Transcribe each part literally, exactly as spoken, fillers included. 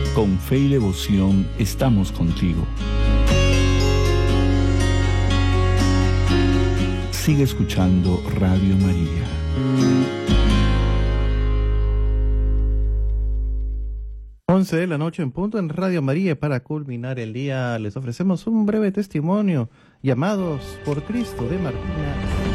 Con fe y devoción estamos contigo. Sigue escuchando Radio María. once de la noche en punto en Radio María. Para culminar el día les ofrecemos un breve testimonio. Llamados por Cristo, de Martina.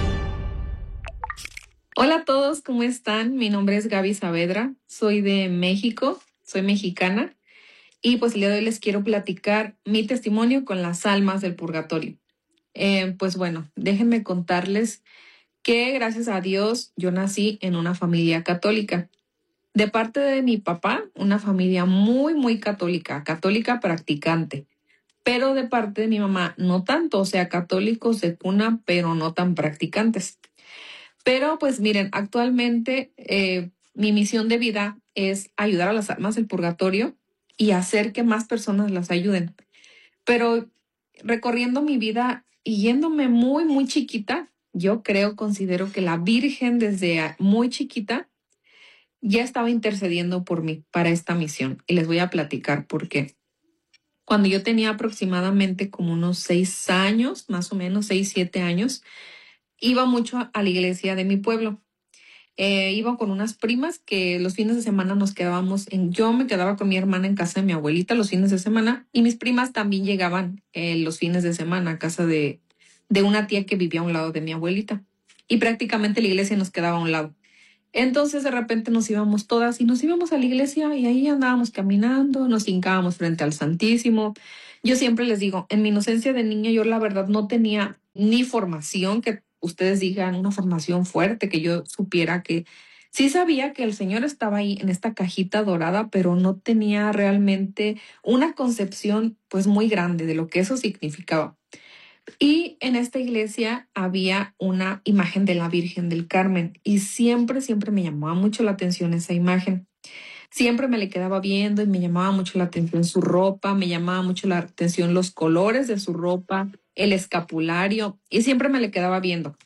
Hola a todos, ¿cómo están? Mi nombre es Gaby Saavedra, soy de México, soy mexicana y pues el día de hoy les quiero platicar mi testimonio con las almas del purgatorio. Eh, pues bueno, déjenme contarles que gracias a Dios yo nací en una familia católica. De parte de mi papá, una familia muy, muy católica, católica practicante. Pero de parte de mi mamá, no tanto, o sea, católicos de cuna, pero no tan practicantes. Pero pues miren, actualmente eh, mi misión de vida es ayudar a las almas del purgatorio y hacer que más personas las ayuden. Pero recorriendo mi vida y yéndome muy, muy chiquita, yo creo, considero que la Virgen desde muy chiquita ya estaba intercediendo por mí para esta misión. Y les voy a platicar por qué. Cuando yo tenía aproximadamente como unos seis años, más o menos seis, siete años, iba mucho a la iglesia de mi pueblo. Eh, iba con unas primas que los fines de semana nos quedábamos en, yo me quedaba con mi hermana en casa de mi abuelita los fines de semana y mis primas también llegaban eh, los fines de semana a casa de, de una tía que vivía a un lado de mi abuelita y prácticamente la iglesia nos quedaba a un lado. Entonces de repente nos íbamos todas y nos íbamos a la iglesia y ahí andábamos caminando, nos hincábamos frente al Santísimo. Yo siempre les digo, en mi inocencia de niña yo la verdad no tenía ni formación que ustedes digan una formación fuerte, que yo supiera que sí sabía que el Señor estaba ahí en esta cajita dorada, pero no tenía realmente una concepción pues muy grande de lo que eso significaba. Y en esta iglesia había una imagen de la Virgen del Carmen y siempre, siempre me llamaba mucho la atención esa imagen. Siempre me le quedaba viendo y me llamaba mucho la atención su ropa, me llamaba mucho la atención los colores de su ropa, el escapulario y siempre me le quedaba viendo.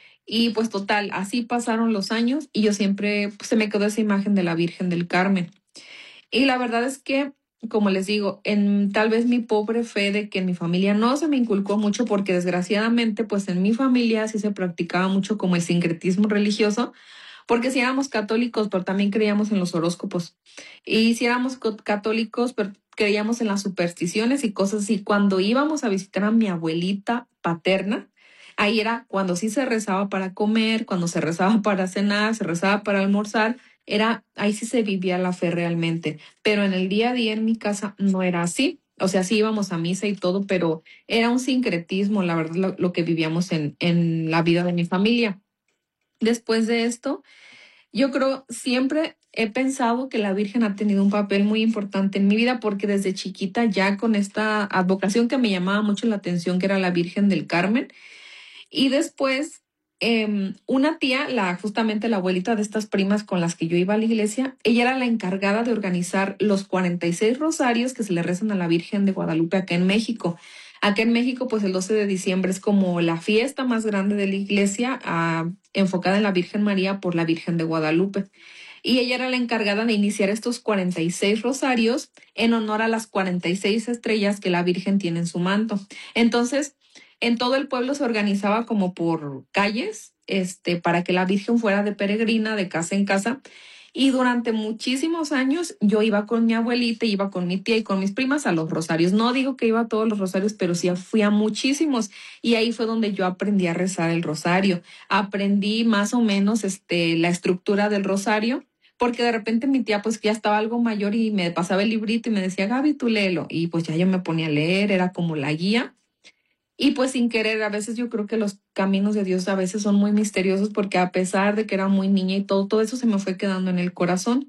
Y pues total, así pasaron los años y yo siempre, pues, se me quedó esa imagen de la Virgen del Carmen. Y la verdad es que, como les digo, en tal vez mi pobre fe de que en mi familia no se me inculcó mucho porque desgraciadamente pues en mi familia sí se practicaba mucho como el sincretismo religioso, porque si éramos católicos pero también creíamos en los horóscopos y si éramos católicos pero creíamos en las supersticiones y cosas así. Cuando íbamos a visitar a mi abuelita paterna, ahí era cuando sí se rezaba para comer, cuando se rezaba para cenar, se rezaba para almorzar, era ahí sí se vivía la fe realmente. Pero en el día a día en mi casa no era así. O sea, sí íbamos a misa y todo, pero era un sincretismo, la verdad, lo, lo que vivíamos en, en la vida de mi familia. Después de esto, yo creo siempre he pensado que la Virgen ha tenido un papel muy importante en mi vida porque desde chiquita ya con esta advocación que me llamaba mucho la atención, que era la Virgen del Carmen. Y después eh, una tía, la justamente la abuelita de estas primas con las que yo iba a la iglesia, ella era la encargada de organizar los cuarenta y seis rosarios que se le rezan a la Virgen de Guadalupe acá en México. Acá en México, pues el doce de diciembre es como la fiesta más grande de la iglesia, uh, enfocada en la Virgen María por la Virgen de Guadalupe. Y ella era la encargada de iniciar estos cuarenta y seis rosarios en honor a las cuarenta y seis estrellas que la Virgen tiene en su manto. Entonces, en todo el pueblo se organizaba como por calles, este, para que la Virgen fuera de peregrina, de casa en casa. Y durante muchísimos años yo iba con mi abuelita, iba con mi tía y con mis primas a los rosarios. No digo que iba a todos los rosarios, pero sí fui a muchísimos. Y ahí fue donde yo aprendí a rezar el rosario. Aprendí más o menos este, la estructura del rosario, porque de repente mi tía pues ya estaba algo mayor y me pasaba el librito y me decía, Gaby, tú léelo. Y pues ya yo me ponía a leer, era como la guía. Y pues sin querer, a veces yo creo que los caminos de Dios a veces son muy misteriosos porque a pesar de que era muy niña y todo, todo eso se me fue quedando en el corazón.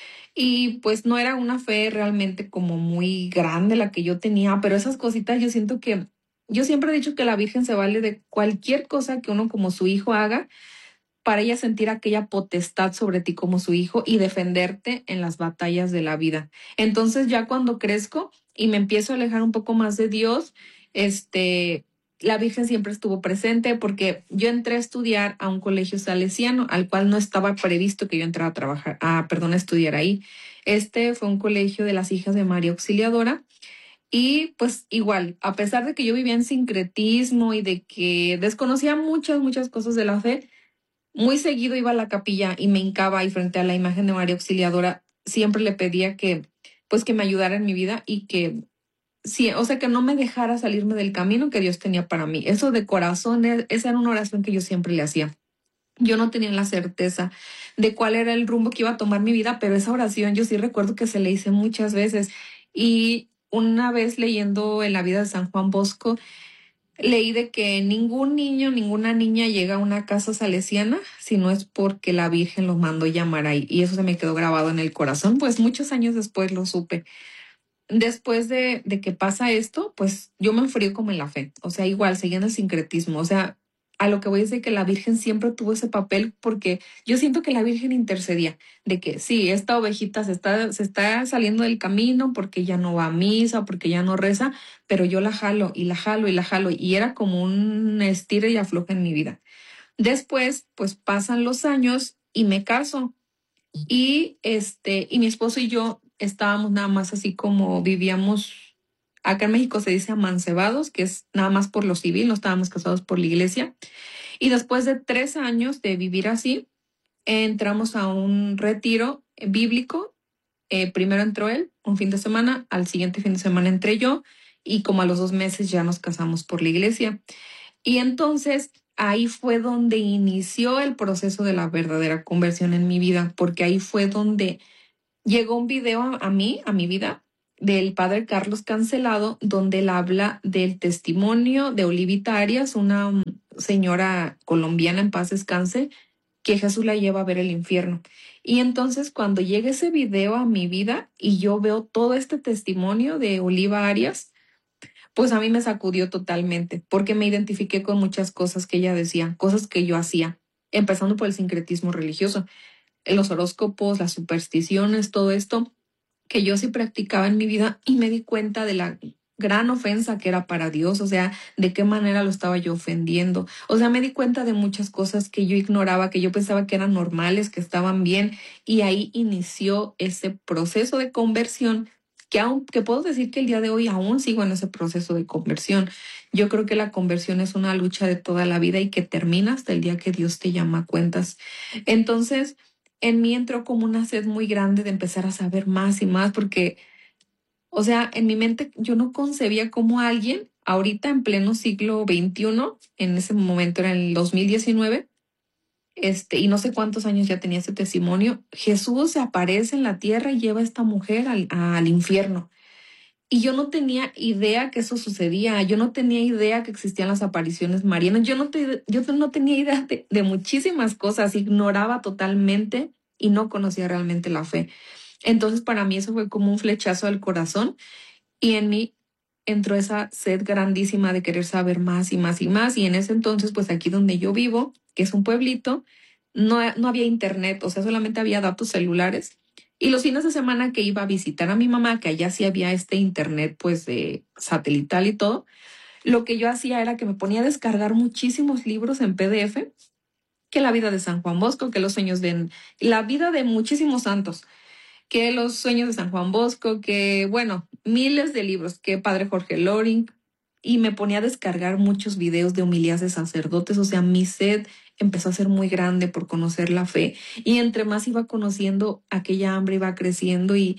Y pues no era una fe realmente como muy grande la que yo tenía, pero esas cositas yo siento que, yo siempre he dicho que la Virgen se vale de cualquier cosa que uno como su hijo haga para ella sentir aquella potestad sobre ti como su hijo y defenderte en las batallas de la vida. Entonces ya cuando crezco y me empiezo a alejar un poco más de Dios, Este, la Virgen siempre estuvo presente porque yo entré a estudiar a un colegio salesiano al cual no estaba previsto que yo entrara a trabajar, a, perdón, a estudiar ahí. Este fue un colegio de las hijas de María Auxiliadora. Y pues igual, a pesar de que yo vivía en sincretismo y de que desconocía muchas, muchas cosas de la fe, muy seguido iba a la capilla y me hincaba ahí frente a la imagen de María Auxiliadora. Siempre le pedía que, pues, que me ayudara en mi vida y que, sí, o sea, que no me dejara salirme del camino que Dios tenía para mí. Eso de corazón, e- esa era una oración que yo siempre le hacía. Yo no tenía la certeza de cuál era el rumbo que iba a tomar mi vida, pero esa oración yo sí recuerdo que se le hice muchas veces. Y una vez leyendo en la vida de San Juan Bosco, leí de que ningún niño, ninguna niña llega a una casa salesiana si no es porque la Virgen los mandó llamar ahí. Y eso se me quedó grabado en el corazón, pues muchos años después lo supe. Después de, de que pasa esto, pues yo me enfrío como en la fe. O sea, igual, siguiendo el sincretismo. O sea, a lo que voy es de que la Virgen siempre tuvo ese papel porque yo siento que la Virgen intercedía de que sí, esta ovejita se está, se está saliendo del camino porque ya no va a misa, porque ya no reza, pero yo la jalo y la jalo y la jalo y era como un estira y afloja en mi vida. Después, pues pasan los años y me caso. Y este, y mi esposo y yo estábamos nada más así como vivíamos, acá en México se dice amancebados, que es nada más por lo civil, no estábamos casados por la iglesia. Y después de tres años de vivir así, entramos a un retiro bíblico. Eh, primero entró él un fin de semana, al siguiente fin de semana entré yo, y como a los dos meses ya nos casamos por la iglesia. Y entonces ahí fue donde inició el proceso de la verdadera conversión en mi vida, porque ahí fue donde llegó un video a, a mí, a mi vida, del padre Carlos Cancelado, donde él habla del testimonio de Olivita Arias, una um, señora colombiana en paz descanse, que Jesús la lleva a ver el infierno. Y entonces cuando llega ese video a mi vida y yo veo todo este testimonio de Oliva Arias, pues a mí me sacudió totalmente, porque me identifiqué con muchas cosas que ella decía, cosas que yo hacía, empezando por el sincretismo religioso, los horóscopos, las supersticiones, todo esto que yo sí practicaba en mi vida y me di cuenta de la gran ofensa que era para Dios, o sea, de qué manera lo estaba yo ofendiendo. O sea, me di cuenta de muchas cosas que yo ignoraba, que yo pensaba que eran normales, que estaban bien, y ahí inició ese proceso de conversión que aún, que puedo decir que el día de hoy aún sigo en ese proceso de conversión. Yo creo que la conversión es una lucha de toda la vida y que termina hasta el día que Dios te llama a cuentas. Entonces, en mí entró como una sed muy grande de empezar a saber más y más, porque, o sea, en mi mente yo no concebía cómo alguien, ahorita en pleno siglo veintiuno, en ese momento era el dos mil diecinueve, este, y no sé cuántos años ya tenía ese testimonio, Jesús se aparece en la tierra y lleva a esta mujer al, al infierno. Y yo no tenía idea que eso sucedía, yo no tenía idea que existían las apariciones marianas, yo no, te, yo no tenía idea de, de muchísimas cosas, ignoraba totalmente y no conocía realmente la fe. Entonces para mí eso fue como un flechazo al corazón y en mí entró esa sed grandísima de querer saber más y más y más. Y en ese entonces, pues aquí donde yo vivo, que es un pueblito, no, no había internet, o sea, solamente había datos celulares. Y los fines de semana que iba a visitar a mi mamá, que allá sí había este internet, pues de satelital y todo, lo que yo hacía era que me ponía a descargar muchísimos libros en P D F, que la vida de San Juan Bosco, que los sueños de la vida de muchísimos santos, que los sueños de San Juan Bosco, que bueno, miles de libros, que Padre Jorge Loring, y me ponía a descargar muchos videos de homilías de sacerdotes. O sea, mi sed empezó a ser muy grande por conocer la fe, y entre más iba conociendo, aquella hambre iba creciendo, y,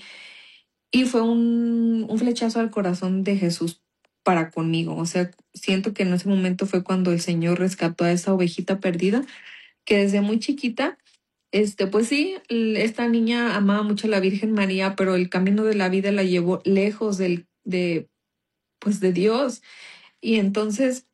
y fue un, un flechazo al corazón de Jesús para conmigo. O sea, siento que en ese momento fue cuando el Señor rescató a esa ovejita perdida, que desde muy chiquita, este, pues sí, l- esta niña amaba mucho a la Virgen María, pero el camino de la vida la llevó lejos del, de, pues de Dios. Y entonces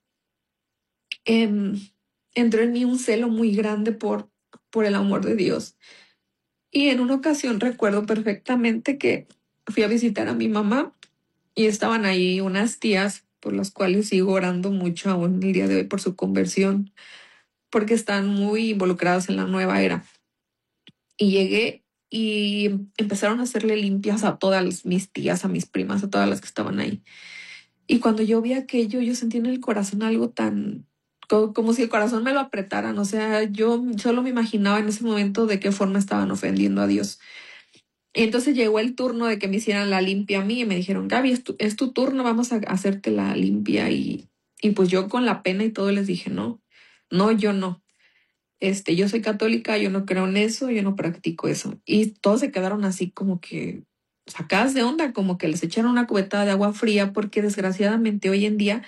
em, entró en mí un celo muy grande por, por el amor de Dios. Y en una ocasión recuerdo perfectamente que fui a visitar a mi mamá y estaban ahí unas tías por las cuales sigo orando mucho aún el día de hoy por su conversión, porque están muy involucrados en la nueva era. Y llegué y empezaron a hacerle limpias a todas mis tías, a mis primas, a todas las que estaban ahí. Y cuando yo vi aquello, yo sentí en el corazón algo tan, co- como si el corazón me lo apretaran. O sea, yo solo me imaginaba en ese momento de qué forma estaban ofendiendo a Dios. Y entonces llegó el turno de que me hicieran la limpia a mí y me dijeron, Gaby, es tu, es tu turno, vamos a hacerte la limpia. Y, y pues yo con la pena y todo les dije, no, no, yo no. Este, yo soy católica, yo no creo en eso, yo no practico eso. Y todos se quedaron así como que sacadas de onda, como que les echaron una cubeta de agua fría, porque desgraciadamente hoy en día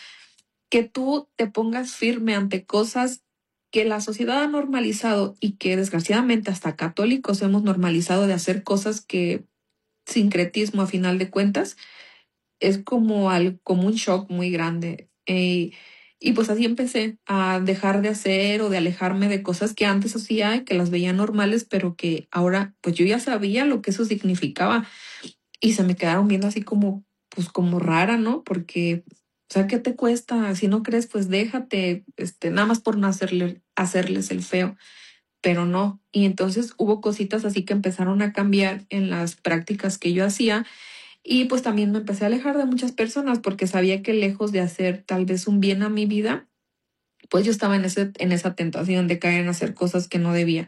que tú te pongas firme ante cosas que la sociedad ha normalizado y que desgraciadamente hasta católicos hemos normalizado de hacer cosas que sincretismo a final de cuentas es como, al, como un shock muy grande. Eh, y pues así empecé a dejar de hacer o de alejarme de cosas que antes hacía y que las veía normales, pero que ahora pues yo ya sabía lo que eso significaba y se me quedaron viendo así como, pues como rara, ¿no? Porque, o sea, ¿qué te cuesta? Si no crees, pues déjate, este, nada más por no hacerle, hacerles el feo, pero no. Y entonces hubo cositas así que empezaron a cambiar en las prácticas que yo hacía y pues también me empecé a alejar de muchas personas porque sabía que lejos de hacer tal vez un bien a mi vida, pues yo estaba en ese, en esa tentación de caer en hacer cosas que no debía.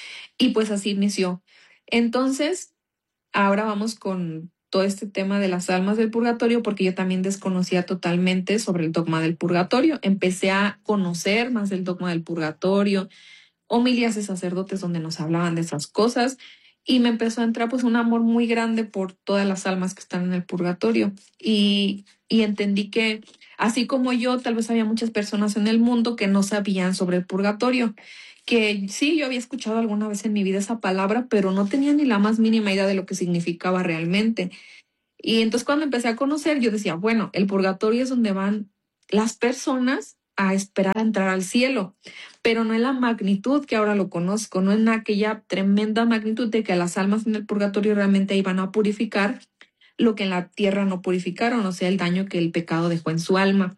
Y pues así inició. Entonces, ahora vamos con todo este tema de las almas del purgatorio porque yo también desconocía totalmente sobre el dogma del purgatorio. Empecé a conocer más del dogma del purgatorio, homilías de sacerdotes donde nos hablaban de esas cosas y me empezó a entrar pues un amor muy grande por todas las almas que están en el purgatorio y, y entendí que así como yo, tal vez había muchas personas en el mundo que no sabían sobre el purgatorio, que sí, yo había escuchado alguna vez en mi vida esa palabra, pero no tenía ni la más mínima idea de lo que significaba realmente. Y entonces cuando empecé a conocer, yo decía, bueno, el purgatorio es donde van las personas a esperar a entrar al cielo, pero no en la magnitud que ahora lo conozco, no en aquella tremenda magnitud de que las almas en el purgatorio realmente iban a purificar lo que en la tierra no purificaron, o sea, el daño que el pecado dejó en su alma.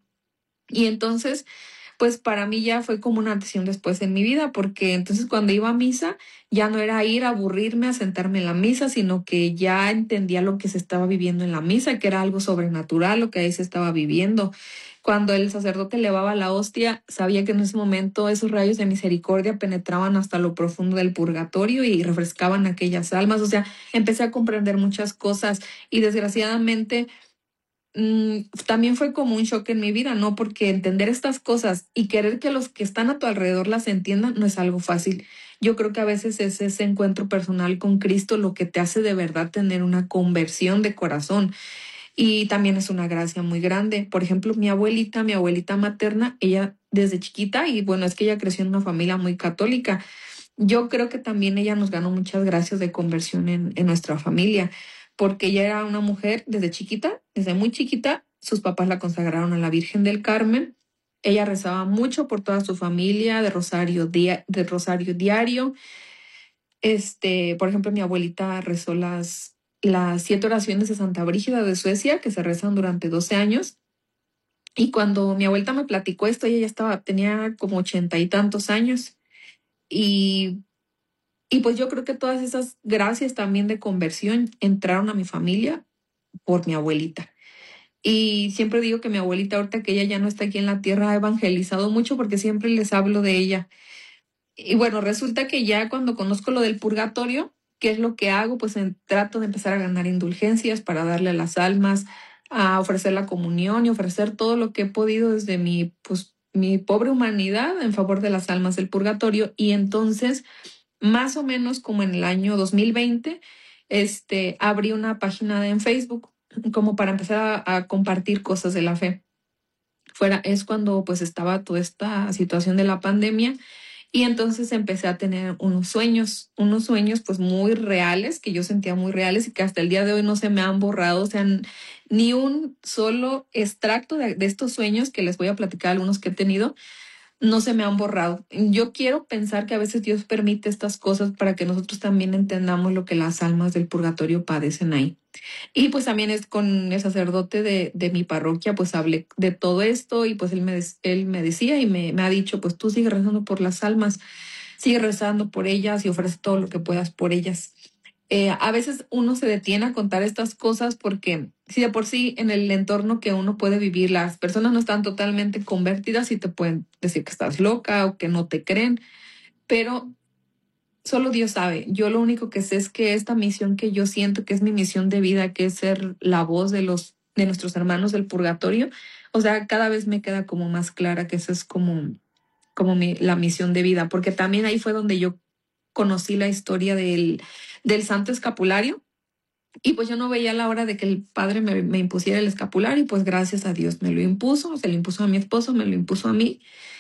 Y entonces pues para mí ya fue como una antes y un después en mi vida, porque entonces cuando iba a misa ya no era ir a aburrirme a sentarme en la misa, sino que ya entendía lo que se estaba viviendo en la misa, que era algo sobrenatural lo que ahí se estaba viviendo. Cuando el sacerdote elevaba la hostia, sabía que en ese momento esos rayos de misericordia penetraban hasta lo profundo del purgatorio y refrescaban aquellas almas. O sea, empecé a comprender muchas cosas y desgraciadamente mm, también fue como un shock en mi vida, ¿no? Porque entender estas cosas y querer que los que están a tu alrededor las entiendan no es algo fácil. Yo creo que a veces es ese encuentro personal con Cristo lo que te hace de verdad tener una conversión de corazón y también es una gracia muy grande. Por ejemplo, mi abuelita, mi abuelita materna, ella desde chiquita, y bueno, es que ella creció en una familia muy católica. Yo creo que también ella nos ganó muchas gracias de conversión en, en nuestra familia, porque ella era una mujer desde chiquita, desde muy chiquita, sus papás la consagraron a la Virgen del Carmen. Ella rezaba mucho por toda su familia, de rosario, dia- de rosario diario. Este, por ejemplo, mi abuelita rezó las, las siete oraciones de Santa Brígida de Suecia, que se rezan durante doce años. Y cuando mi abuelita me platicó esto, ella ya estaba, tenía como ochenta y tantos años. Y Y pues yo creo que todas esas gracias también de conversión entraron a mi familia por mi abuelita. Y siempre digo que mi abuelita, ahorita que ella ya no está aquí en la tierra, ha evangelizado mucho porque siempre les hablo de ella. Y bueno, resulta que ya cuando conozco lo del purgatorio, ¿qué es lo que hago? Pues en- trato de empezar a ganar indulgencias para darle a las almas, a ofrecer la comunión y ofrecer todo lo que he podido desde mi, pues, mi pobre humanidad en favor de las almas del purgatorio. Y entonces más o menos como en el año dos mil veinte, este, abrí una página en Facebook como para empezar a, a compartir cosas de la fe. Fuera, es cuando pues estaba toda esta situación de la pandemia y entonces empecé a tener unos sueños, unos sueños pues muy reales, que yo sentía muy reales y que hasta el día de hoy no se me han borrado, o sea, n- ni un solo extracto de, de estos sueños que les voy a platicar algunos que he tenido no se me han borrado. Yo quiero pensar que a veces Dios permite estas cosas para que nosotros también entendamos lo que las almas del purgatorio padecen ahí. Y pues también es con el sacerdote de, de mi parroquia, pues hablé de todo esto y pues él me, des- él me decía y me, me ha dicho, pues tú sigue rezando por las almas, sigue rezando por ellas y ofrece todo lo que puedas por ellas. Eh, a veces uno se detiene a contar estas cosas porque si de por sí en el entorno que uno puede vivir las personas no están totalmente convertidas y te pueden decir que estás loca o que no te creen, pero solo Dios sabe. Yo lo único que sé es que esta misión que yo siento que es mi misión de vida, que es ser la voz de los de nuestros hermanos del purgatorio, o sea, cada vez me queda como más clara que esa es como, como mi, la misión de vida, porque también ahí fue donde yo conocí la historia del, del Santo Escapulario. Y pues yo no veía la hora de que el padre me, me impusiera el escapulario y pues gracias a Dios me lo impuso, se lo impuso a mi esposo, me lo impuso a mí.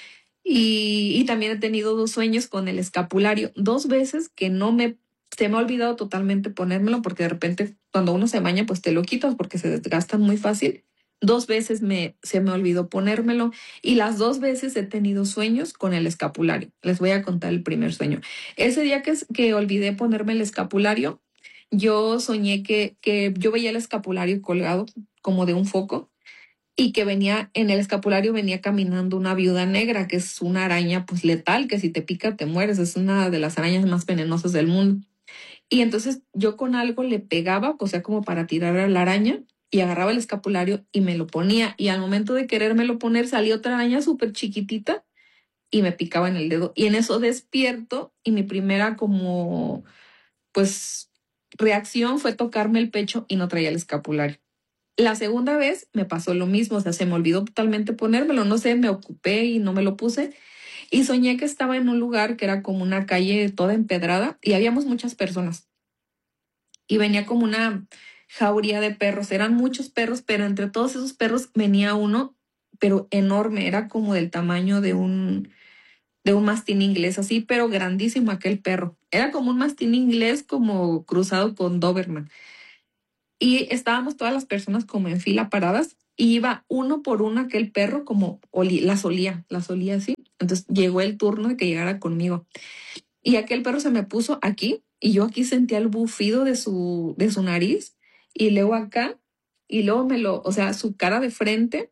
Y, y también he tenido dos sueños con el escapulario, dos veces que no me, se me ha olvidado totalmente ponérmelo porque de repente cuando uno se baña pues te lo quitas porque se desgastan muy fácil. Dos veces me, se me olvidó ponérmelo y las dos veces he tenido sueños con el escapulario. Les voy a contar el primer sueño. Ese día que, que olvidé ponerme el escapulario, yo soñé que, que yo veía el escapulario colgado como de un foco y que venía en el escapulario venía caminando una viuda negra, que es una araña pues letal, que si te pica te mueres, es una de las arañas más venenosas del mundo. Y entonces yo con algo le pegaba, o sea, como para tirar a la araña, y agarraba el escapulario y me lo ponía, y al momento de querérmelo poner salía otra araña súper chiquitita y me picaba en el dedo. Y en eso despierto y mi primera como pues reacción fue tocarme el pecho y no traía el escapulario. La segunda vez me pasó lo mismo, o sea, se me olvidó totalmente ponérmelo, no sé, me ocupé y no me lo puse. Y soñé que estaba en un lugar que era como una calle toda empedrada y habíamos muchas personas. Y venía como una jauría de perros, eran muchos perros, pero entre todos esos perros venía uno, pero enorme, era como del tamaño de un, de un mastín inglés, así, pero grandísimo aquel perro. Era como un mastín inglés como cruzado con Doberman. Y estábamos todas las personas como en fila paradas y iba uno por uno aquel perro como oli, las olía, las olía así. Entonces llegó el turno de que llegara conmigo. Y aquel perro se me puso aquí y yo aquí sentía el bufido de su, de su nariz y luego acá y luego me lo, o sea, su cara de frente.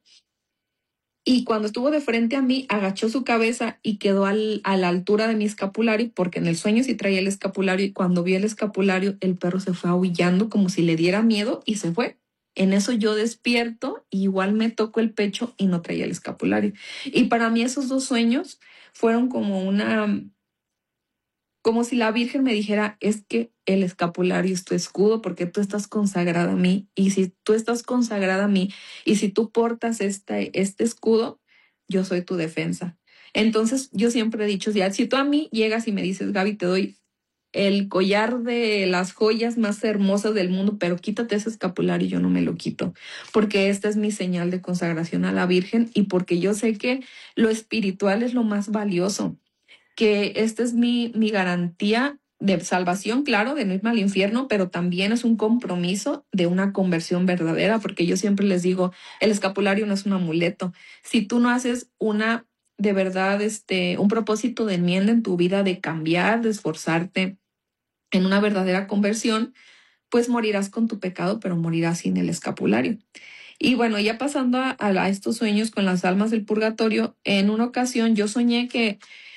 Y cuando estuvo de frente a mí, agachó su cabeza y quedó al, a la altura de mi escapulario, porque en el sueño sí traía el escapulario, y cuando vi el escapulario, el perro se fue aullando como si le diera miedo y se fue. En eso yo despierto, y igual me toco el pecho y no traía el escapulario. Y para mí esos dos sueños fueron como una, como si la Virgen me dijera, es que el escapulario es tu escudo porque tú estás consagrada a mí. Y si tú estás consagrada a mí y si tú portas este, este escudo, yo soy tu defensa. Entonces yo siempre he dicho, si tú a mí llegas y me dices, Gaby, te doy el collar de las joyas más hermosas del mundo, pero quítate ese escapulario, yo no me lo quito, porque esta es mi señal de consagración a la Virgen y porque yo sé que lo espiritual es lo más valioso, que esta es mi, mi garantía de salvación, claro, de no irme al infierno, pero también es un compromiso de una conversión verdadera, porque yo siempre les digo, el escapulario no es un amuleto. Si tú no haces una, de verdad, este, un propósito de enmienda en tu vida, de cambiar, de esforzarte en una verdadera conversión, pues morirás con tu pecado, pero morirás sin el escapulario. Y bueno, ya pasando a, a estos sueños con las almas del purgatorio, en una ocasión yo soñé que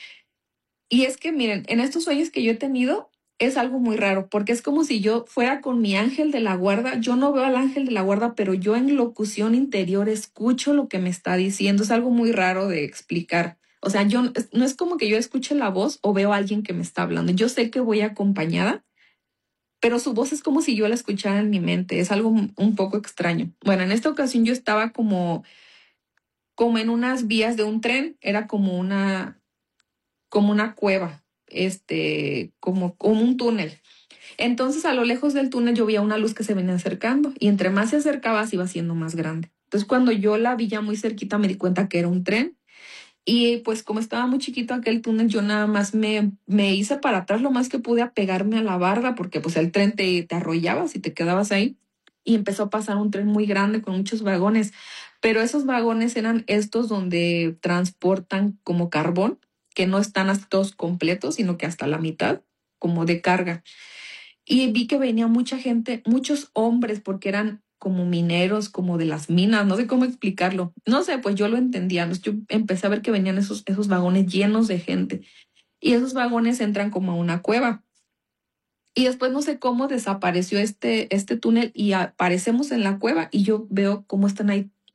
y es que, miren, en estos sueños que yo he tenido es algo muy raro, porque es como si yo fuera con mi ángel de la guarda. Yo no veo al ángel de la guarda, pero yo en locución interior escucho lo que me está diciendo. Es algo muy raro de explicar. O sea, yo no es como que yo escuche la voz o veo a alguien que me está hablando. Yo sé que voy acompañada, pero su voz es como si yo la escuchara en mi mente. Es algo un poco extraño. Bueno, en esta ocasión yo estaba como, como en unas vías de un tren. Era como una como una cueva, este, como, como un túnel. Entonces, a lo lejos del túnel yo veía una luz que se venía acercando y entre más se acercaba se iba haciendo más grande. Entonces, cuando yo la vi ya muy cerquita me di cuenta que era un tren y pues como estaba muy chiquito aquel túnel, yo nada más me, me hice para atrás lo más que pude a pegarme a la barda porque pues el tren te, te arrollaba si te quedabas ahí y empezó a pasar un tren muy grande con muchos vagones, pero esos vagones eran estos donde transportan como carbón, que no están hasta todos completos, sino que hasta la mitad, como de carga. Y vi que venía mucha gente, muchos hombres, porque eran como mineros, como de las minas, no sé cómo explicarlo. No sé, pues yo lo entendía. Yo empecé a ver que venían esos, esos vagones llenos de gente. Y esos vagones entran como a una cueva. Y después no sé cómo desapareció este, este túnel y aparecemos en la cueva y yo veo cómo están ahí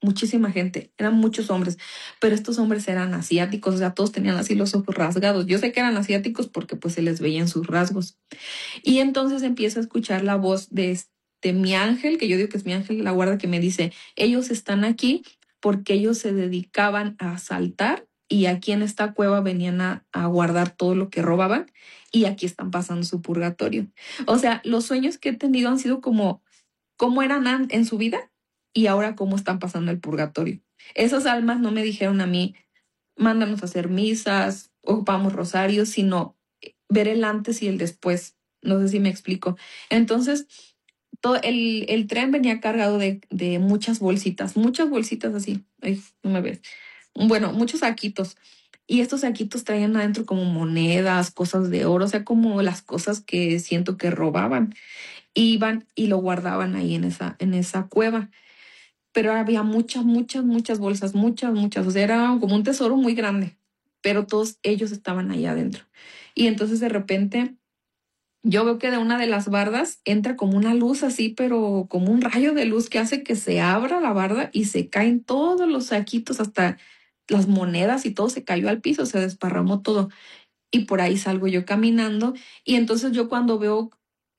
muchísima gente, eran muchos hombres, pero estos hombres eran asiáticos, o sea, todos tenían así los ojos rasgados. Yo sé que eran asiáticos porque pues se les veían sus rasgos. Y entonces empiezo a escuchar la voz de, de mi ángel, que yo digo que es mi ángel de la guarda, que me dice, ellos están aquí porque ellos se dedicaban a asaltar y aquí en esta cueva venían a, a guardar todo lo que robaban y aquí están pasando su purgatorio. O sea, los sueños que he tenido han sido como cómo eran en su vida y ahora cómo están pasando el purgatorio. Esas almas no me dijeron a mí, mándanos a hacer misas, ocupamos rosarios, sino ver el antes y el después. No sé si me explico. Entonces, todo el, el tren venía cargado de, de muchas bolsitas, muchas bolsitas así. Ay, no me ves. Bueno, muchos saquitos. Y estos saquitos traían adentro como monedas, cosas de oro, o sea, como las cosas que siento que robaban. Iban y lo guardaban ahí en esa, en esa cueva. Pero había muchas, muchas, muchas bolsas, muchas, muchas. O sea, era como un tesoro muy grande, pero todos ellos estaban ahí adentro. Y entonces de repente yo veo que de una de las bardas entra como una luz así, pero como un rayo de luz que hace que se abra la barda y se caen todos los saquitos, hasta las monedas y todo se cayó al piso, se desparramó todo. Y por ahí salgo yo caminando y entonces yo cuando veo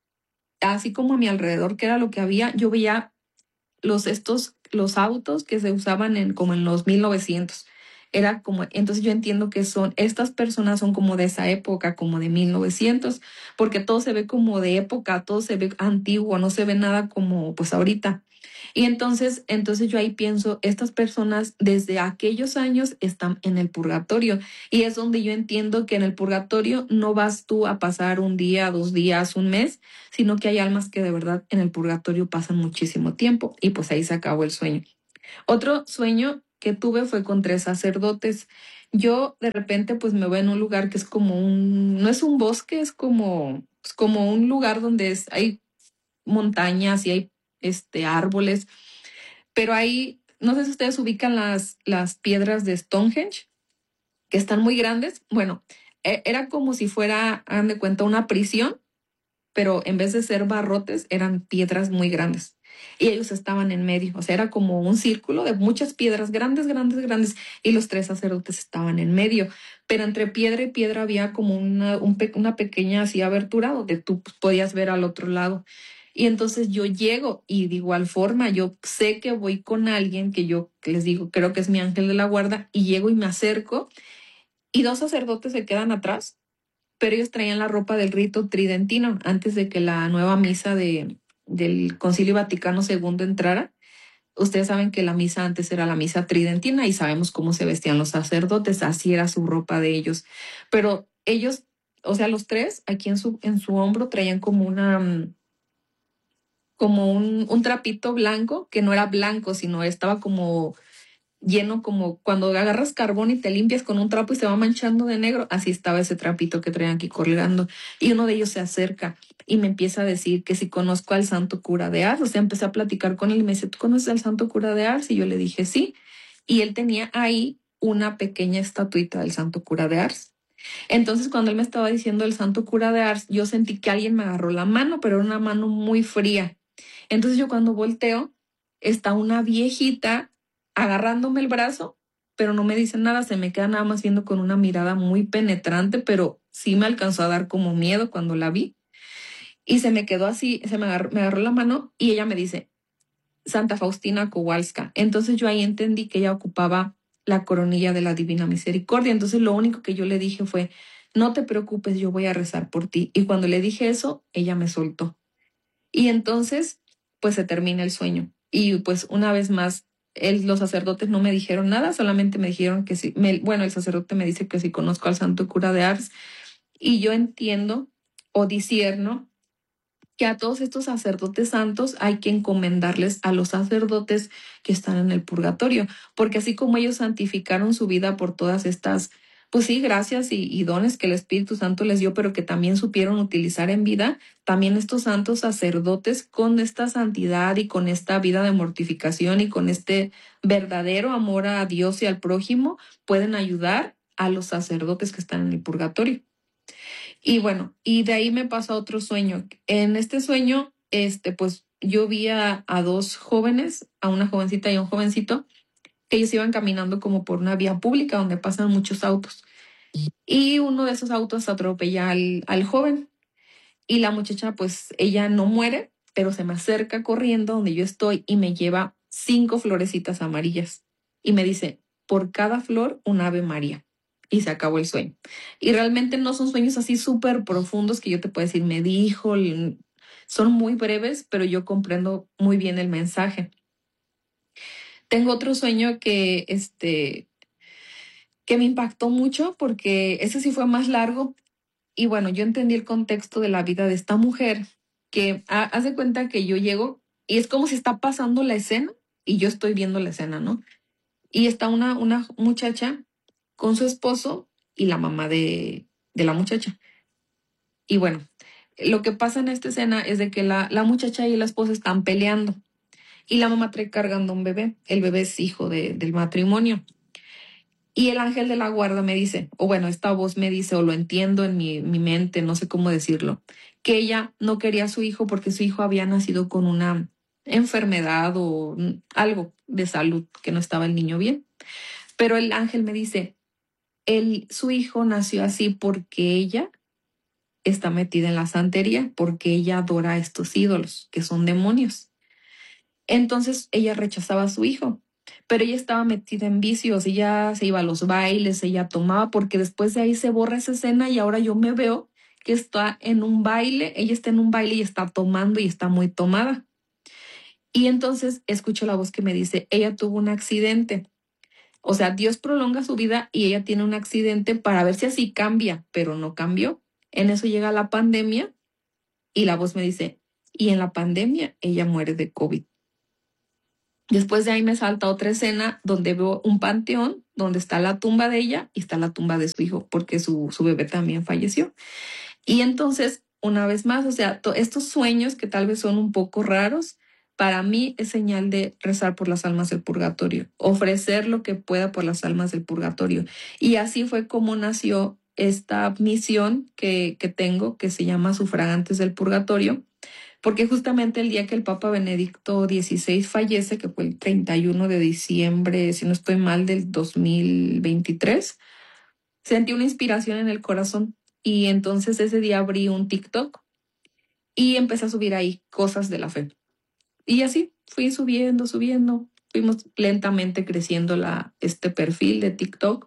así como a mi alrededor, que era lo que había, yo veía los estos, los autos que se usaban en como en los mil novecientos. Era como, entonces yo entiendo que son, estas personas son como de esa época, como de mil novecientos, porque todo se ve como de época, todo se ve antiguo, no se ve nada como pues ahorita. Y entonces, entonces yo ahí pienso, estas personas desde aquellos años están en el purgatorio. Y es donde yo entiendo que en el purgatorio no vas tú a pasar un día, dos días, un mes, sino que hay almas que de verdad en el purgatorio pasan muchísimo tiempo. Y pues ahí se acabó el sueño. Otro sueño que tuve fue con tres sacerdotes. Yo de repente pues me veo en un lugar que es como un, no es un bosque, es como, es como un lugar donde es, hay montañas y hay este, árboles, pero ahí, no sé si ustedes ubican las, las piedras de Stonehenge, que están muy grandes. Bueno, e- era como si fuera, hagan de cuenta, una prisión, pero en vez de ser barrotes, eran piedras muy grandes. Y ellos estaban en medio, o sea, era como un círculo de muchas piedras grandes, grandes, grandes, y los tres sacerdotes estaban en medio. Pero entre piedra y piedra había como una, un pe- una pequeña así abertura donde tú pues, podías ver al otro lado. Y entonces yo llego y de igual forma yo sé que voy con alguien que yo les digo, creo que es mi ángel de la guarda, y llego y me acerco y dos sacerdotes se quedan atrás, pero ellos traían la ropa del rito tridentino antes de que la nueva misa de, del Concilio Vaticano segundo entrara. Ustedes saben que la misa antes era la misa tridentina y sabemos cómo se vestían los sacerdotes, así era su ropa de ellos. Pero ellos, o sea, los tres aquí en su, en su hombro traían como una, mm, como un, un trapito blanco, que no era blanco, sino estaba como lleno, como cuando agarras carbón y te limpias con un trapo y se va manchando de negro. Así estaba ese trapito que traían aquí colgando. Y uno de ellos se acerca y me empieza a decir que si conozco al santo cura de Ars. O sea, empecé a platicar con él y me dice, ¿tú conoces al santo cura de Ars? Y yo le dije, sí. Y él tenía ahí una pequeña estatuita del santo cura de Ars. Entonces, cuando él me estaba diciendo el santo cura de Ars, yo sentí que alguien me agarró la mano, pero era una mano muy fría. Entonces yo cuando volteo, está una viejita agarrándome el brazo, pero no me dice nada, se me queda nada más viendo con una mirada muy penetrante, pero sí me alcanzó a dar como miedo cuando la vi. Y se me quedó así, se me agarró, me agarró la mano y ella me dice, Santa Faustina Kowalska. Entonces yo ahí entendí que ella ocupaba la coronilla de la Divina Misericordia. Entonces lo único que yo le dije fue, no te preocupes, yo voy a rezar por ti. Y cuando le dije eso, ella me soltó. Y entonces, pues se termina el sueño. Y pues una vez más, él, los sacerdotes no me dijeron nada, solamente me dijeron que sí. Me, bueno, el sacerdote me dice que sí conozco al santo cura de Ars. Y yo entiendo o discierno que a todos estos sacerdotes santos hay que encomendarles a los sacerdotes que están en el purgatorio, porque así como ellos santificaron su vida por todas estas, pues sí, gracias y, y dones que el Espíritu Santo les dio, pero que también supieron utilizar en vida, también estos santos sacerdotes con esta santidad y con esta vida de mortificación y con este verdadero amor a Dios y al prójimo, pueden ayudar a los sacerdotes que están en el purgatorio. Y bueno, y de ahí me pasa otro sueño. En este sueño, este, pues yo vi a, a dos jóvenes, a una jovencita y a un jovencito, que ellos iban caminando como por una vía pública donde pasan muchos autos. Y uno de esos autos atropella al, al joven. Y la muchacha, pues ella no muere, pero se me acerca corriendo donde yo estoy y me lleva cinco florecitas amarillas. Y me dice, por cada flor, un Ave María. Y se acabó el sueño. Y realmente no son sueños así súper profundos que yo te puedo decir, me dijo, son muy breves, pero yo comprendo muy bien el mensaje. Tengo otro sueño que, este, que me impactó mucho porque ese sí fue más largo. Y bueno, yo entendí el contexto de la vida de esta mujer, que ha, haz de cuenta que yo llego y es como si está pasando la escena y yo estoy viendo la escena, ¿no? Y está una, una muchacha con su esposo y la mamá de, de la muchacha. Y bueno, lo que pasa en esta escena es de que la, la muchacha y la esposa están peleando y la mamá trae cargando un bebé. El bebé es hijo de, del matrimonio. Y el ángel de la guarda me dice, o bueno, esta voz me dice, o lo entiendo en mi, mi mente, no sé cómo decirlo, que ella no quería a su hijo porque su hijo había nacido con una enfermedad o algo de salud, que no estaba el niño bien. Pero el ángel me dice, el, su hijo nació así porque ella está metida en la santería, porque ella adora a estos ídolos, que son demonios. Entonces ella rechazaba a su hijo. Pero ella estaba metida en vicios, ella se iba a los bailes, ella tomaba, porque después de ahí se borra esa escena y ahora yo me veo que está en un baile, ella está en un baile y está tomando y está muy tomada. Y entonces escucho la voz que me dice, ella tuvo un accidente. O sea, Dios prolonga su vida y ella tiene un accidente para ver si así cambia, pero no cambió. En eso llega la pandemia y la voz me dice, y en la pandemia ella muere de COVID. Después de ahí me salta otra escena donde veo un panteón donde está la tumba de ella y está la tumba de su hijo porque su, su bebé también falleció. Y entonces, una vez más, o sea, estos sueños que tal vez son un poco raros, para mí es señal de rezar por las almas del purgatorio, ofrecer lo que pueda por las almas del purgatorio. Y así fue como nació esta misión que, que tengo, que se llama Sufragantes del Purgatorio, porque justamente el día que el Papa Benedicto dieciséis fallece, que fue el treinta y uno de diciembre, si no estoy mal, del dos mil veintitrés, sentí una inspiración en el corazón y entonces ese día abrí un TikTok y empecé a subir ahí cosas de la fe. Y así fui subiendo, subiendo, fuimos lentamente creciendo la, este perfil de TikTok.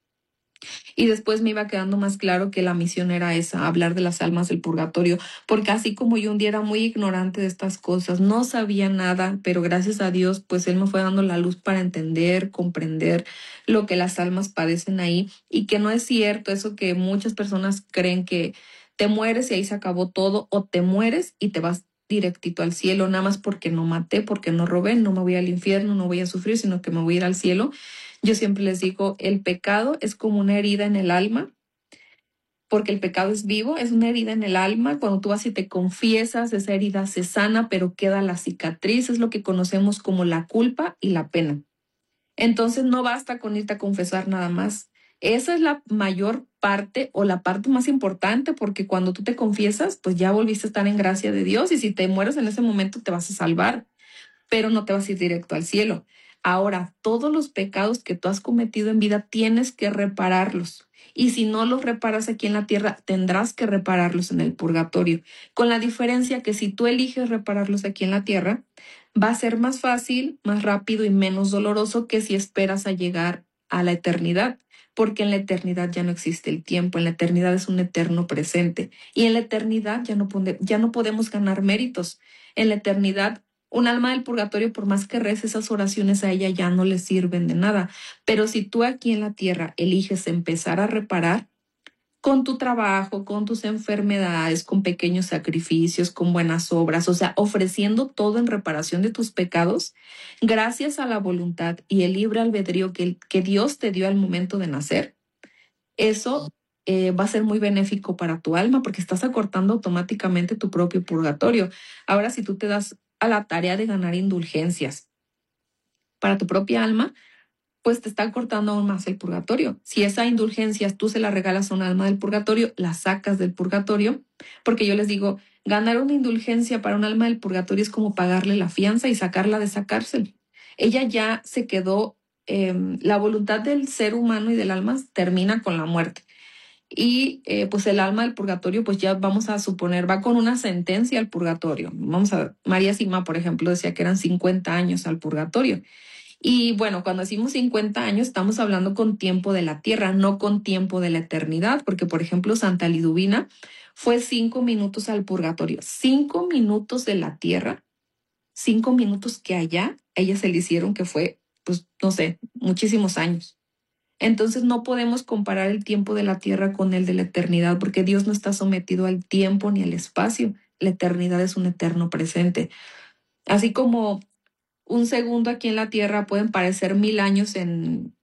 Y después me iba quedando más claro que la misión era esa, hablar de las almas del purgatorio, porque así como yo un día era muy ignorante de estas cosas, no sabía nada, pero gracias a Dios, pues Él me fue dando la luz para entender, comprender lo que las almas padecen ahí y que no es cierto eso que muchas personas creen que te mueres y ahí se acabó todo, o te mueres y te vas directito al cielo, nada más porque no maté, porque no robé, no me voy al infierno, no voy a sufrir, sino que me voy a ir al cielo. Yo siempre les digo, el pecado es como una herida en el alma, porque el pecado es vivo, es una herida en el alma. Cuando tú vas y te confiesas, esa herida se sana, pero queda la cicatriz, es lo que conocemos como la culpa y la pena. Entonces no basta con irte a confesar nada más. Esa es la mayor parte o la parte más importante, porque cuando tú te confiesas, pues ya volviste a estar en gracia de Dios y si te mueres en ese momento te vas a salvar, pero no te vas a ir directo al cielo. Ahora, todos los pecados que tú has cometido en vida tienes que repararlos. Y si no los reparas aquí en la tierra, tendrás que repararlos en el purgatorio. Con la diferencia que si tú eliges repararlos aquí en la tierra, va a ser más fácil, más rápido y menos doloroso que si esperas a llegar a la eternidad. Porque en la eternidad ya no existe el tiempo, en la eternidad es un eterno presente. Y en la eternidad ya no, pone, ya no podemos ganar méritos. En la eternidad, un alma del purgatorio, por más que rece esas oraciones a ella, ya no le sirven de nada. Pero si tú aquí en la tierra eliges empezar a reparar con tu trabajo, con tus enfermedades, con pequeños sacrificios, con buenas obras, o sea, ofreciendo todo en reparación de tus pecados, gracias a la voluntad y el libre albedrío que, que Dios te dio al momento de nacer, eso eh, va a ser muy benéfico para tu alma porque estás acortando automáticamente tu propio purgatorio. Ahora, si tú te das a la tarea de ganar indulgencias para tu propia alma, pues te está cortando aún más el purgatorio. Si esa indulgencia tú se la regalas a un alma del purgatorio, la sacas del purgatorio, porque yo les digo, ganar una indulgencia para un alma del purgatorio es como pagarle la fianza y sacarla de esa cárcel. Ella ya se quedó, eh, la voluntad del ser humano y del alma termina con la muerte. Y eh, pues el alma del purgatorio, pues ya vamos a suponer, va con una sentencia al purgatorio. Vamos a, María Sima, por ejemplo, decía que eran cincuenta años al purgatorio. Y bueno, cuando decimos cincuenta años, estamos hablando con tiempo de la tierra, no con tiempo de la eternidad, porque por ejemplo Santa Liduvina fue cinco minutos al purgatorio, cinco minutos de la tierra, cinco minutos que allá, a ella se le hicieron que fue, pues no sé, muchísimos años. Entonces no podemos comparar el tiempo de la tierra con el de la eternidad, porque Dios no está sometido al tiempo ni al espacio. La eternidad es un eterno presente. Así como un segundo aquí en la tierra pueden parecer mil años en,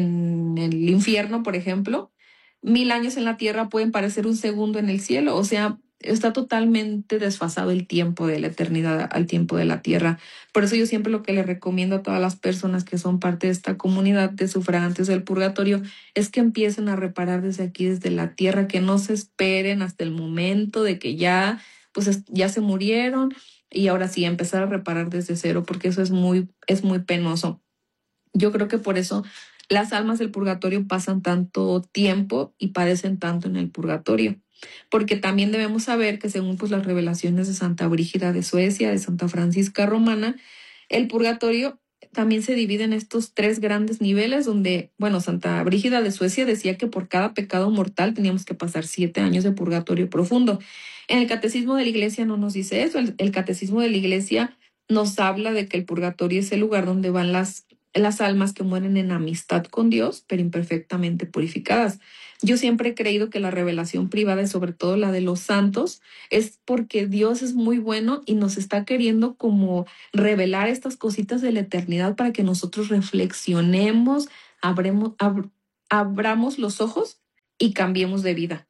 en el infierno, por ejemplo. Mil años en la tierra pueden parecer un segundo en el cielo. O sea, está totalmente desfasado el tiempo de la eternidad al tiempo de la tierra. Por eso yo siempre lo que le recomiendo a todas las personas que son parte de esta comunidad de sufragantes del purgatorio es que empiecen a reparar desde aquí, desde la tierra, que no se esperen hasta el momento de que ya, pues, ya se murieron. Y ahora sí, empezar a reparar desde cero, porque eso es muy, es muy penoso. Yo creo que por eso las almas del purgatorio pasan tanto tiempo y padecen tanto en el purgatorio. Porque también debemos saber que según pues, las revelaciones de Santa Brígida de Suecia, de Santa Francisca Romana, el purgatorio también se divide en estos tres grandes niveles donde, bueno, Santa Brígida de Suecia decía que por cada pecado mortal teníamos que pasar siete años de purgatorio profundo. En el catecismo de la iglesia no nos dice eso. El, el catecismo de la iglesia nos habla de que el purgatorio es el lugar donde van las, las almas que mueren en amistad con Dios, pero imperfectamente purificadas. Yo siempre he creído que la revelación privada, y sobre todo la de los santos, es porque Dios es muy bueno y nos está queriendo como revelar estas cositas de la eternidad para que nosotros reflexionemos, abremos, ab, abramos los ojos y cambiemos de vida.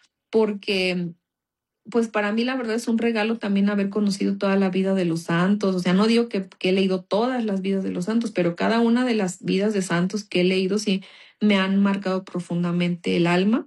Porque pues para mí la verdad es un regalo también haber conocido toda la vida de los santos. O sea, no digo que, que he leído todas las vidas de los santos, pero cada una de las vidas de santos que he leído sí me han marcado profundamente el alma.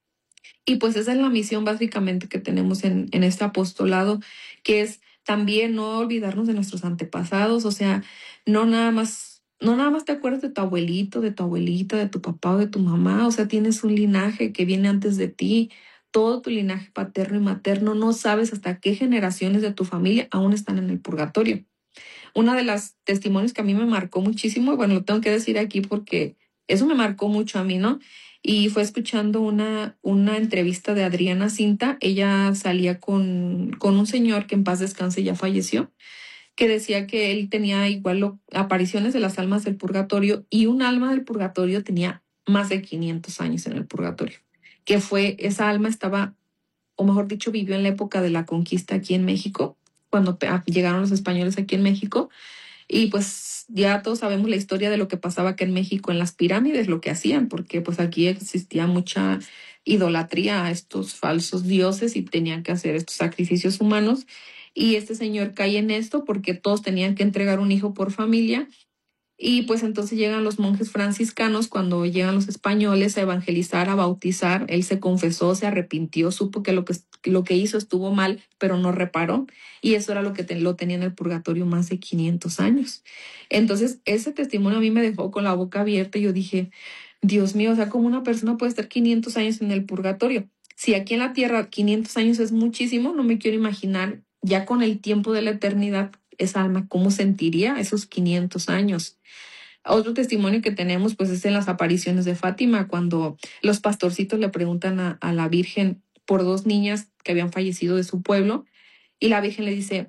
Y pues esa es la misión básicamente que tenemos en, en este apostolado, que es también no olvidarnos de nuestros antepasados. O sea, no nada más, no nada más te acuerdas de tu abuelito, de tu abuelita, de tu papá o de tu mamá. O sea, tienes un linaje que viene antes de ti. Todo tu linaje paterno y materno, no sabes hasta qué generaciones de tu familia aún están en el purgatorio. Una de las testimonios que a mí me marcó muchísimo, y bueno, lo tengo que decir aquí porque eso me marcó mucho a mí, ¿no? Y fue escuchando una, una entrevista de Adriana Cinta. Ella salía con, con un señor que en paz descanse ya falleció, que decía que él tenía igual lo, apariciones de las almas del purgatorio, y un alma del purgatorio tenía más de quinientos años en el purgatorio. Que fue, esa alma estaba, o mejor dicho, vivió en la época de la conquista aquí en México, cuando llegaron los españoles aquí en México, y pues ya todos sabemos la historia de lo que pasaba aquí en México en las pirámides, lo que hacían, porque pues aquí existía mucha idolatría a estos falsos dioses y tenían que hacer estos sacrificios humanos, y este señor cae en esto porque todos tenían que entregar un hijo por familia. Y pues entonces llegan los monjes franciscanos, cuando llegan los españoles a evangelizar, a bautizar. Él se confesó, se arrepintió, supo que lo que, lo que hizo estuvo mal, pero no reparó. Y eso era lo que te, lo tenía en el purgatorio más de quinientos años. Entonces ese testimonio a mí me dejó con la boca abierta y yo dije, Dios mío, o sea, ¿cómo una persona puede estar quinientos años en el purgatorio? Si aquí en la tierra quinientos años es muchísimo, no me quiero imaginar ya con el tiempo de la eternidad esa alma, ¿cómo sentiría esos quinientos años? Otro testimonio que tenemos pues es en las apariciones de Fátima, cuando los pastorcitos le preguntan a, a la Virgen por dos niñas que habían fallecido de su pueblo, y la Virgen le dice,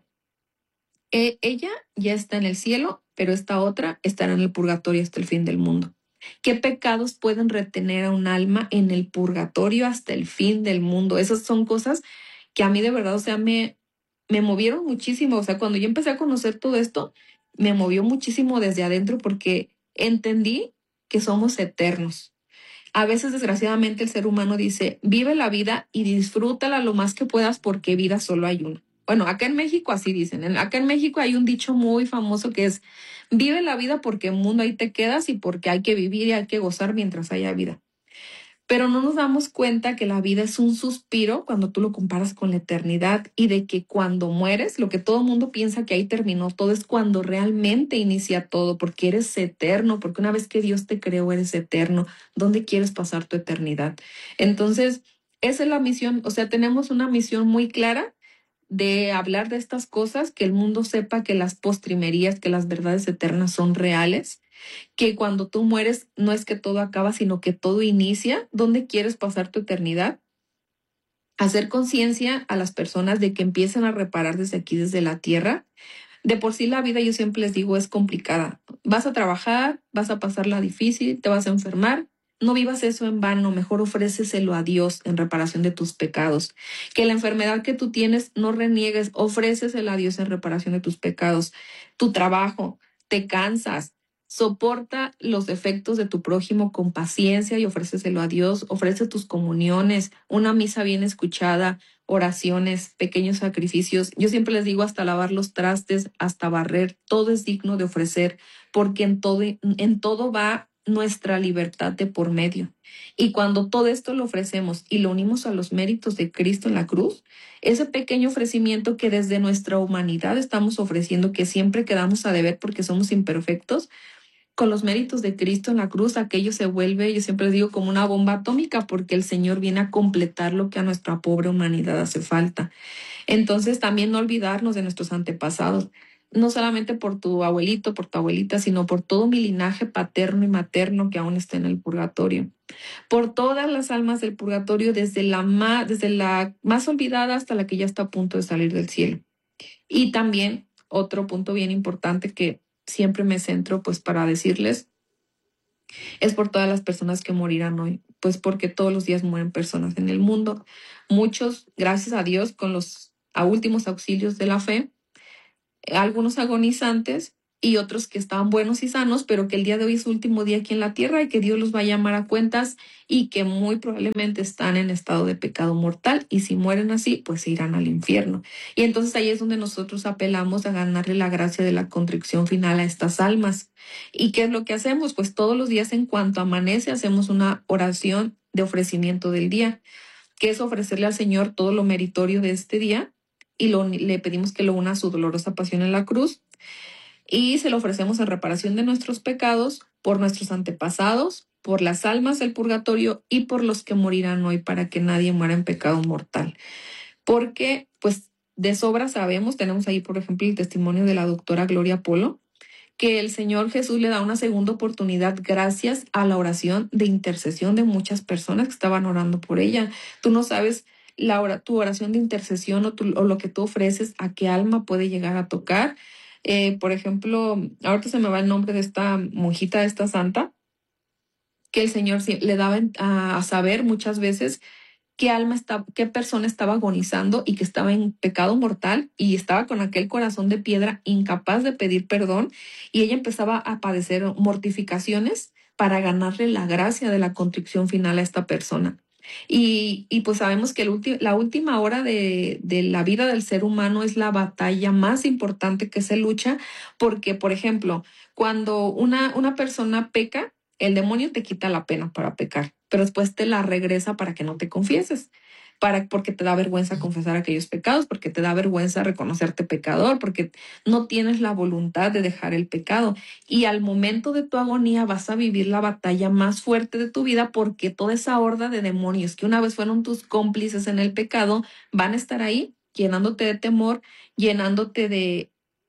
e- ella ya está en el cielo, pero esta otra estará en el purgatorio hasta el fin del mundo. ¿Qué pecados pueden retener a un alma en el purgatorio hasta el fin del mundo? Esas son cosas que a mí de verdad, o sea, me... me movieron muchísimo. O sea, cuando yo empecé a conocer todo esto, me movió muchísimo desde adentro porque entendí que somos eternos. A veces, desgraciadamente, el ser humano dice, vive la vida y disfrútala lo más que puedas porque vida solo hay una. bueno, acá en México así dicen, en- acá en México hay un dicho muy famoso que es, vive la vida porque en el mundo ahí te quedas y porque hay que vivir y hay que gozar mientras haya vida. Pero no nos damos cuenta que la vida es un suspiro cuando tú lo comparas con la eternidad y de que cuando mueres, lo que todo el mundo piensa que ahí terminó todo es cuando realmente inicia todo, porque eres eterno, porque una vez que Dios te creó, eres eterno. ¿Dónde quieres pasar tu eternidad? Entonces, esa es la misión, o sea, tenemos una misión muy clara de hablar de estas cosas, que el mundo sepa que las postrimerías, que las verdades eternas son reales, que cuando tú mueres no es que todo acaba, sino que todo inicia. ¿Dónde quieres pasar tu eternidad? Hacer conciencia a las personas de que empiecen a reparar desde aquí, desde la tierra. De por sí la vida, yo siempre les digo, es complicada. Vas a trabajar, vas a pasarla difícil, te vas a enfermar. No vivas eso en vano, mejor ofréceselo a Dios en reparación de tus pecados. Que la enfermedad que tú tienes no reniegues, ofrécesela a Dios en reparación de tus pecados. Tu trabajo, te cansas, soporta los defectos de tu prójimo con paciencia y ofréceselo a Dios. Ofrece tus comuniones, una misa bien escuchada, oraciones, pequeños sacrificios. Yo siempre les digo, hasta lavar los trastes, hasta barrer, todo es digno de ofrecer, porque en todo, en todo va nuestra libertad de por medio. Y cuando todo esto lo ofrecemos y lo unimos a los méritos de Cristo en la cruz, ese pequeño ofrecimiento que desde nuestra humanidad estamos ofreciendo, que siempre quedamos a deber porque somos imperfectos, con los méritos de Cristo en la cruz, aquello se vuelve, yo siempre digo, como una bomba atómica, porque el Señor viene a completar lo que a nuestra pobre humanidad hace falta. Entonces, también no olvidarnos de nuestros antepasados, no solamente por tu abuelito, por tu abuelita, sino por todo mi linaje paterno y materno que aún está en el purgatorio. Por todas las almas del purgatorio, desde la más, desde la más olvidada hasta la que ya está a punto de salir del cielo. Y también otro punto bien importante que siempre me centro pues para decirles es por todas las personas que morirán hoy, pues porque todos los días mueren personas en el mundo. Muchos, gracias a Dios, con los a últimos auxilios de la fe, algunos agonizantes y otros que estaban buenos y sanos, pero que el día de hoy es su último día aquí en la tierra y que Dios los va a llamar a cuentas y que muy probablemente están en estado de pecado mortal y si mueren así, pues se irán al infierno. Y entonces ahí es donde nosotros apelamos a ganarle la gracia de la contrición final a estas almas. ¿Y qué es lo que hacemos? Pues todos los días en cuanto amanece hacemos una oración de ofrecimiento del día, que es ofrecerle al Señor todo lo meritorio de este día y lo, le pedimos que lo una a su dolorosa pasión en la cruz y se lo ofrecemos en reparación de nuestros pecados, por nuestros antepasados, por las almas del purgatorio y por los que morirán hoy, para que nadie muera en pecado mortal. Porque, pues, de sobra sabemos, tenemos ahí, por ejemplo, el testimonio de la doctora Gloria Polo, que el Señor Jesús le da una segunda oportunidad gracias a la oración de intercesión de muchas personas que estaban orando por ella. Tú no sabes la ora, tu oración de intercesión o, tu, o lo que tú ofreces, a qué alma puede llegar a tocar. Eh, por ejemplo, ahorita se me va el nombre de esta monjita, de esta santa, que el Señor le daba a, a saber muchas veces qué alma está, qué persona estaba agonizando y que estaba en pecado mortal y estaba con aquel corazón de piedra incapaz de pedir perdón y ella empezaba a padecer mortificaciones para ganarle la gracia de la contrición final a esta persona. Y, y pues sabemos que el ulti- la última hora de, de la vida del ser humano es la batalla más importante que se lucha porque, por ejemplo, cuando una, una persona peca, el demonio te quita la pena para pecar, pero después te la regresa para que no te confieses, para, porque te da vergüenza confesar aquellos pecados, porque te da vergüenza reconocerte pecador, porque no tienes la voluntad de dejar el pecado. Y al momento de tu agonía vas a vivir la batalla más fuerte de tu vida porque toda esa horda de demonios que una vez fueron tus cómplices en el pecado van a estar ahí llenándote de temor, llenándote de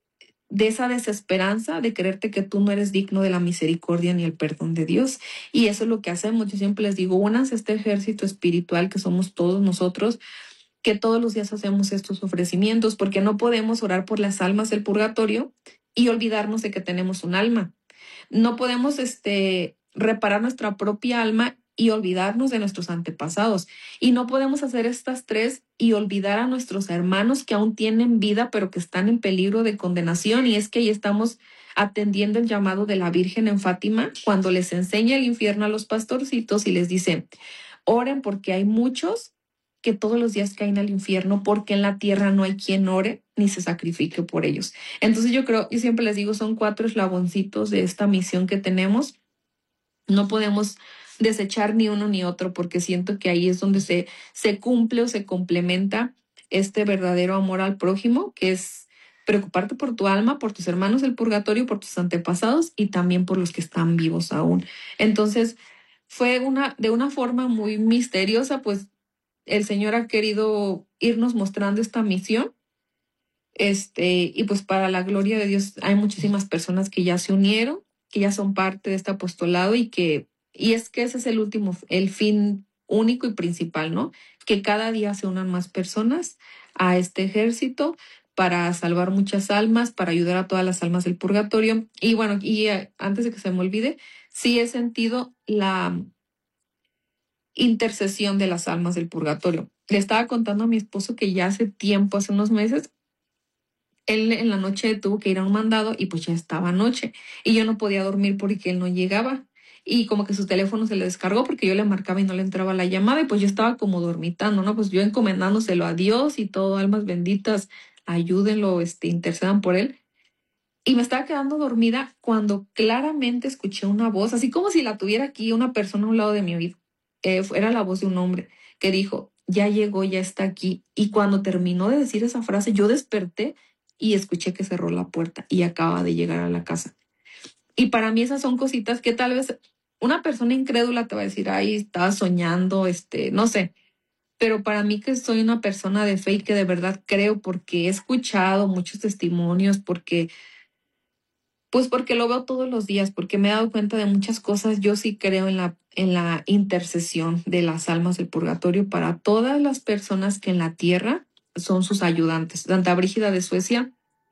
de esa desesperanza de creerte que tú no eres digno de la misericordia ni el perdón de Dios. Y eso es lo que hacemos. Yo siempre les digo, únanse a este ejército espiritual que somos todos nosotros, que todos los días hacemos estos ofrecimientos, porque no podemos orar por las almas del purgatorio y olvidarnos de que tenemos un alma. No podemos este, reparar nuestra propia alma y olvidarnos de nuestros antepasados. Y no podemos hacer estas tres y olvidar a nuestros hermanos que aún tienen vida, pero que están en peligro de condenación. Y es que ahí estamos atendiendo el llamado de la Virgen en Fátima, cuando les enseña el infierno a los pastorcitos y les dice, oren porque hay muchos que todos los días caen al infierno porque en la tierra no hay quien ore ni se sacrifique por ellos. Entonces yo creo, y siempre les digo, son cuatro eslaboncitos de esta misión que tenemos. No podemos desechar ni uno ni otro porque siento que ahí es donde se, se cumple o se complementa este verdadero amor al prójimo, que es preocuparte por tu alma, por tus hermanos del purgatorio, por tus antepasados y también por los que están vivos aún. Entonces, fue una, de una forma muy misteriosa, pues el Señor ha querido irnos mostrando esta misión. Este, y pues para la gloria de Dios hay muchísimas personas que ya se unieron, que ya son parte de este apostolado y que, y es que ese es el último, el fin único y principal, ¿no? Que cada día se unan más personas a este ejército para salvar muchas almas, para ayudar a todas las almas del purgatorio. Y bueno, y eh, antes de que se me olvide, sí he sentido la intercesión de las almas del purgatorio. Le estaba contando a mi esposo que ya hace tiempo, hace unos meses, él en la noche tuvo que ir a un mandado y pues ya estaba noche y yo no podía dormir porque él no llegaba y como que su teléfono se le descargó porque yo le marcaba y no le entraba la llamada y pues yo estaba como dormitando, ¿no? Pues yo encomendándoselo a Dios y todo, almas benditas, ayúdenlo, este, intercedan por él. Y me estaba quedando dormida cuando claramente escuché una voz, así como si la tuviera aquí una persona a un lado de mi oído. Eh, era la voz de un hombre que dijo, ya llegó, ya está aquí. Y cuando terminó de decir esa frase, yo desperté y escuché que cerró la puerta y acaba de llegar a la casa. Y para mí esas son cositas que tal vez una persona incrédula te va a decir, ay, estaba soñando, este, no sé. Pero para mí que soy una persona de fe y que de verdad creo porque he escuchado muchos testimonios, porque pues porque lo veo todos los días, porque me he dado cuenta de muchas cosas. Yo sí creo en la, en la intercesión de las almas del purgatorio para todas las personas que en la tierra son sus ayudantes. Santa Brígida de Suecia,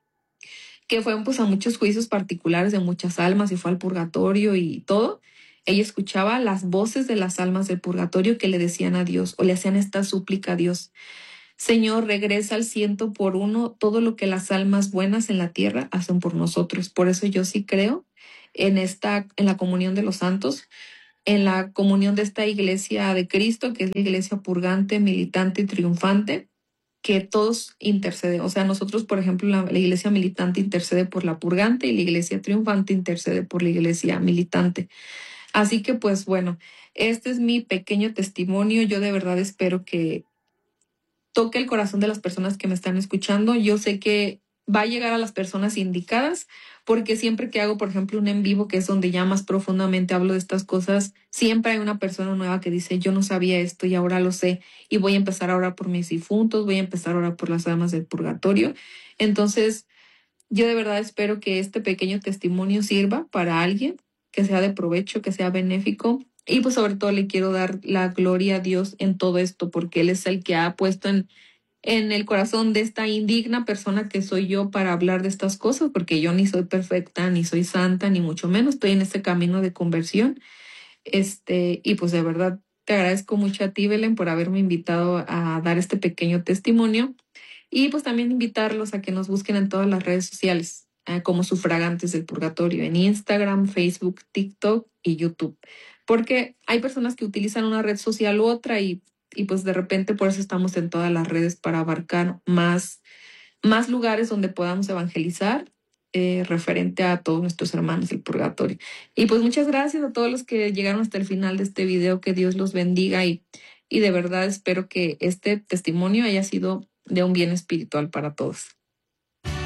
que fue pues a muchos juicios particulares de muchas almas y fue al purgatorio y todo, ella escuchaba las voces de las almas del purgatorio que le decían a Dios o le hacían esta súplica a Dios. Señor, regresa al ciento por uno todo lo que las almas buenas en la tierra hacen por nosotros. Por eso yo sí creo en esta, en la comunión de los santos, en la comunión de esta iglesia de Cristo, que es la iglesia purgante, militante y triunfante, que todos interceden. O sea, nosotros, por ejemplo, la, la iglesia militante intercede por la purgante y la iglesia triunfante intercede por la iglesia militante. Así que, pues bueno, este es mi pequeño testimonio. Yo de verdad espero que toque el corazón de las personas que me están escuchando. Yo sé que va a llegar a las personas indicadas, porque siempre que hago, por ejemplo, un en vivo, que es donde ya más profundamente hablo de estas cosas, siempre hay una persona nueva que dice, yo no sabía esto y ahora lo sé, y voy a empezar a orar por mis difuntos, voy a empezar a orar por las almas del purgatorio. Entonces, yo de verdad espero que este pequeño testimonio sirva para alguien, que sea de provecho, que sea benéfico. Y pues sobre todo le quiero dar la gloria a Dios en todo esto, porque Él es el que ha puesto en, en el corazón de esta indigna persona que soy yo para hablar de estas cosas, porque yo ni soy perfecta, ni soy santa, ni mucho menos. Estoy en este camino de conversión. Este, y pues de verdad te agradezco mucho a ti, Belén, por haberme invitado a dar este pequeño testimonio. Y pues también invitarlos a que nos busquen en todas las redes sociales, eh, como Sufragantes del Purgatorio, en Instagram, Facebook, TikTok y YouTube. Porque hay personas que utilizan una red social u otra y, y pues de repente por eso estamos en todas las redes para abarcar más, más lugares donde podamos evangelizar eh, referente a todos nuestros hermanos del purgatorio. Y pues muchas gracias a todos los que llegaron hasta el final de este video, que Dios los bendiga y, y de verdad espero que este testimonio haya sido de un bien espiritual para todos.